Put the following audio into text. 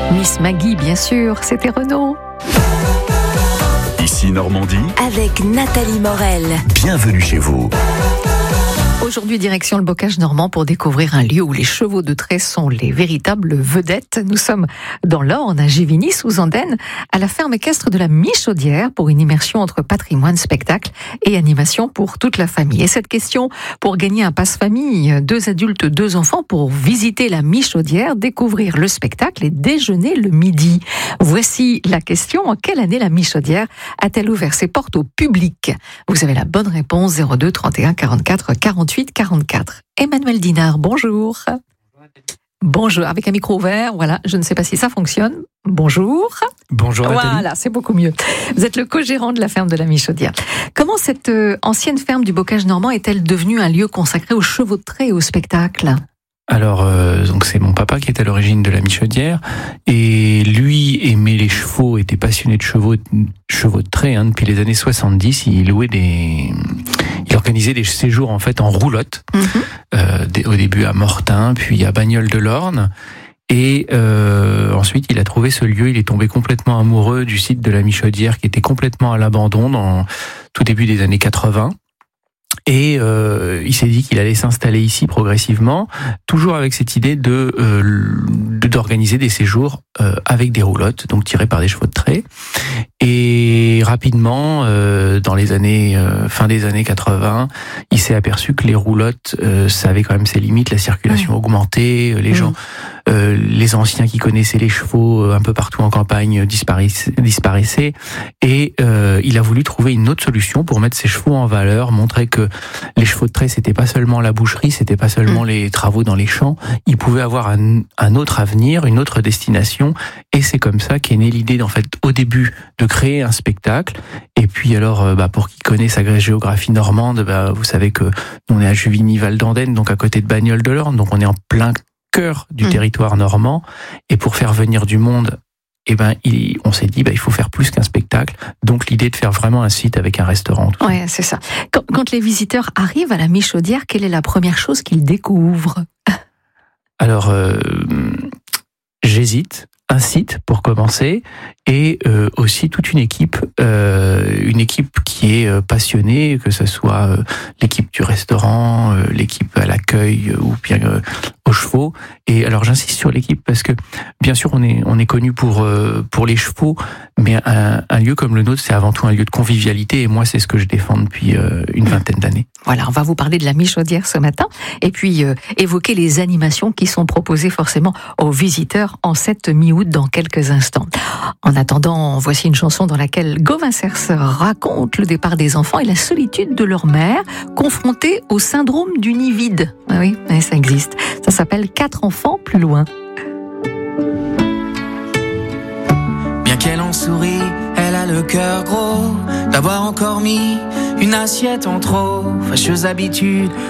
Miss Maggie, bien sûr, c'était Renaud. Ici Normandie, avec Nathalie Morel. Bienvenue chez vous. Aujourd'hui, direction le Bocage normand pour découvrir un lieu où les chevaux de trait sont les véritables vedettes. Nous sommes dans l'Orne, à Givigny, sous Andenne, à la ferme équestre de la Michaudière pour une immersion entre patrimoine, spectacle et animation pour toute la famille. Et cette question, pour gagner un passe-famille, 2 adultes, 2 enfants, pour visiter la Michaudière, découvrir le spectacle et déjeuner le midi. Voici la question: en quelle année la Michaudière a-t-elle ouvert ses portes au public? Vous avez la bonne réponse, 02 31 44 48 44. Emmanuel Dinard, bonjour. Bonjour, avec un micro ouvert, voilà, je ne sais pas si ça fonctionne. Bonjour. Bonjour Nathalie. Voilà, c'est beaucoup mieux. Vous êtes le co-gérant de la ferme de la Michaudière. Comment cette ancienne ferme du Bocage normand est-elle devenue un lieu consacré aux chevaux de trait et au spectacle ? Alors, donc c'est mon papa qui est à l'origine de la Michaudière, et lui aimait les chevaux, était passionné de chevaux de trait. Depuis les années 70, il organisait des séjours en fait en roulotte, au début à Mortain, puis à Bagnoles de l'Orne. Et ensuite, il a trouvé ce lieu. Il est tombé complètement amoureux du site de la Michaudière, qui était complètement à l'abandon dans tout début des années 80. Et il s'est dit qu'il allait s'installer ici progressivement, toujours avec cette idée d'organiser des séjours avec des roulottes, donc tirées par des chevaux de trait. Et rapidement, dans les années fin des années 80, il s'est aperçu que les roulottes, ça avait quand même ses limites, la circulation augmentée, les gens, les anciens qui connaissaient les chevaux un peu partout en campagne disparaissaient. Et il a voulu trouver une autre solution pour mettre ses chevaux en valeur, montrer que les chevaux de trait, c'était pas seulement la boucherie, c'était pas seulement les travaux dans les champs, ils pouvaient avoir un autre avenir, une autre destination. Et c'est comme ça qu'est née l'idée, en fait, au début, de créer un spectacle. Et puis alors, pour qui connaît sa géographie normande, vous savez que on est à Juvigny-Val d'Andenne, donc à côté de Bagnoles de l'Orne, donc on est en plein cœur du territoire normand. Et pour faire venir du monde, on s'est dit, il faut faire plus qu'un spectacle. Donc l'idée de faire vraiment un site avec un restaurant. Ouais, c'est ça. Quand les visiteurs arrivent à la Michaudière, quelle est la première chose qu'ils découvrent ? Alors, j'hésite. Un site pour commencer, et aussi toute une équipe qui est passionnée, que ce soit l'équipe du restaurant, l'équipe à l'accueil ou bien aux chevaux. Et alors j'insiste sur l'équipe parce que bien sûr on est connu pour les chevaux, mais un lieu comme le nôtre, c'est avant tout un lieu de convivialité, et moi c'est ce que je défends depuis une vingtaine d'années. Voilà, on va vous parler de la Michaudière ce matin, et puis évoquer les animations qui sont proposées forcément aux visiteurs en cette mi-août dans quelques instants. En attendant, voici une chanson dans laquelle Gauvin Cers raconte le départ des enfants et la solitude de leur mère, confrontée au syndrome du nid vide. Ah oui, ça existe. Ça s'appelle 4 enfants plus loin. Bien qu'elle en sourit, elle a le cœur gros d'avoir encore mis une assiette en trop. Fâcheuse habitude